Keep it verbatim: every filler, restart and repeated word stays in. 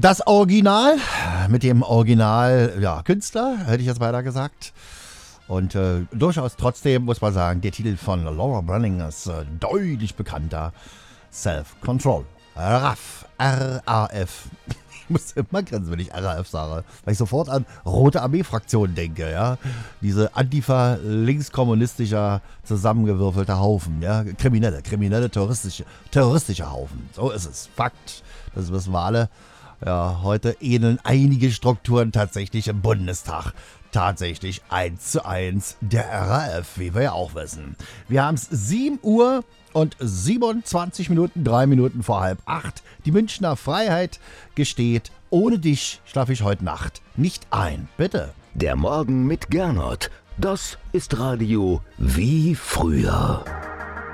Das Original mit dem Original, ja, Künstler, hätte ich jetzt weiter gesagt. Und äh, durchaus trotzdem muss man sagen, der Titel von Laura Branigan ist äh, deutlich bekannter. Self-Control. R A F. R A F. Ich muss immer grinsen, wenn ich R A F sage, weil ich sofort an Rote Armee-Fraktion denke, ja. Diese Antifa linkskommunistischer zusammengewürfelter Haufen, ja. Kriminelle, kriminelle, terroristische, terroristische Haufen. So ist es. Fakt. Das wissen wir alle. Ja, heute ähneln einige Strukturen tatsächlich im Bundestag tatsächlich eins zu eins der R A F, wie wir ja auch wissen. Wir haben es sieben Uhr und siebenundzwanzig Minuten, drei Minuten vor halb acht. Die Münchner Freiheit gesteht, ohne dich schlafe ich heute Nacht nicht ein. Bitte. Der Morgen mit Gernot. Das ist Radio wie früher.